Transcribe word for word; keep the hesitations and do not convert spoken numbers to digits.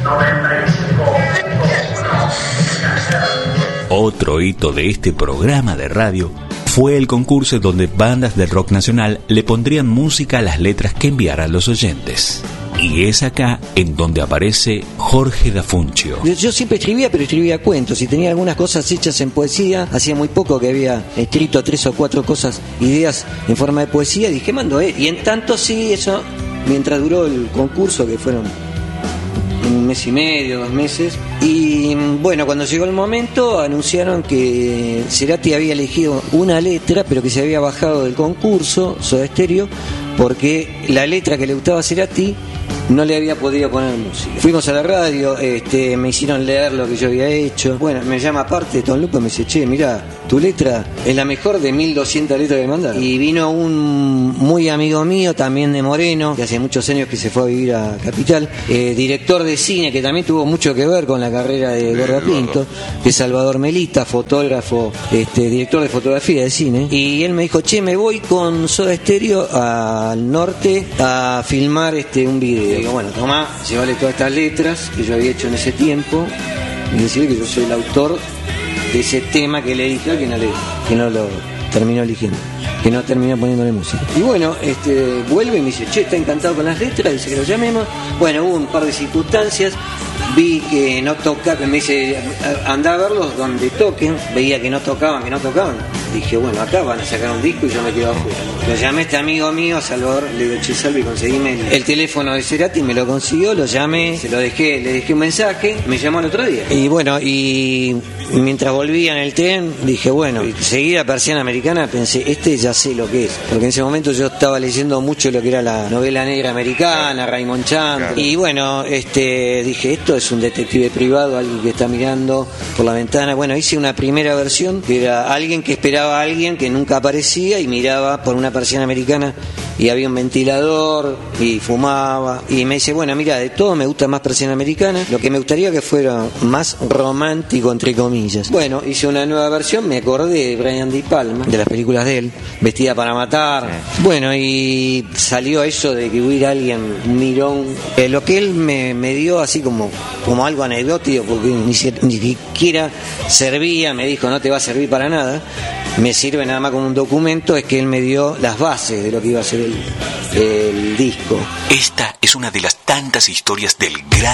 Otro hito de este programa de radio fue el concurso donde bandas de rock nacional le pondrían música a las letras que enviaran los oyentes. Y es acá en donde aparece Jorge Da Funchio. Yo, yo siempre escribía, pero escribía cuentos y tenía algunas cosas hechas en poesía. Hacía muy poco que había escrito tres o cuatro cosas, ideas en forma de poesía. Y dije, mando, eh. Y en tanto sí, eso, mientras duró el concurso, que fueron un mes y medio, dos meses. Y bueno, cuando llegó el momento, anunciaron que Cerati había elegido una letra, pero que se había bajado del concurso, Soda Stereo, porque la letra que le gustaba a Cerati no le había podido poner música. Fuimos a la radio, este, me hicieron leer lo que yo había hecho. Bueno, me llama aparte Tom Lupo y me dice, che, mirá, tu letra es la mejor de mil doscientas letras que me mandaron. Y vino un muy amigo mío, también de Moreno, que hace muchos años que se fue a vivir a Capital, eh, director de cine, que también tuvo mucho que ver con la carrera de Gorda Pinto, que es Salvador Melita, fotógrafo, este, director de fotografía de cine. Y él me dijo, che, me voy con Soda Stereo al norte a filmar este un video. Y digo, bueno, tomá, llévale todas estas letras que yo había hecho en ese tiempo y decirle que yo soy el autor de ese tema que le dije que no, le, que no lo terminó eligiendo, que no terminó poniéndole música. Y bueno, este, vuelve y me dice, che, está encantado con las letras, dice que lo llamemos. Bueno, hubo un par de circunstancias, vi que no tocaban, me dice, andá a verlos donde toquen, veía que no tocaban, que no tocaban. Dije, bueno, acá van a sacar un disco y yo me quedo afuera. Lo llamé a este amigo mío, Salvador, le digo, che, Salvi, conseguime el, el teléfono de Cerati, me lo consiguió, lo llamé, se lo dejé, le dejé un mensaje, me llamó el otro día. Y bueno, y mientras volvía en el tren, dije, bueno, seguí la Persiana Americana, pensé, este ya sé lo que es. Porque en ese momento yo estaba leyendo mucho lo que era la novela negra americana, Raymond Chandler. Claro. Y bueno, este, dije, esto es un detective privado, alguien que está mirando por la ventana. Bueno, hice una primera versión, que era alguien que esperaba a alguien que nunca aparecía y miraba por una persiana americana y había un ventilador y fumaba. Y me dice, bueno, mira, de todo me gusta más persiana americana, lo que me gustaría que fuera más romántico, entre comillas. Bueno, hice una nueva versión, me acordé de Brian De Palma, de las películas de él, Vestida para matar. Sí. Bueno, y salió eso de que hubiera alguien, un mirón, eh, lo que él me, me dio así como, como algo anecdótico, porque ni, ni siquiera servía, me dijo, no te va a servir para nada, me sirve nada más como un documento, es que él me dio las bases de lo que iba a ser el, el disco. Esta es una de las tantas historias del gran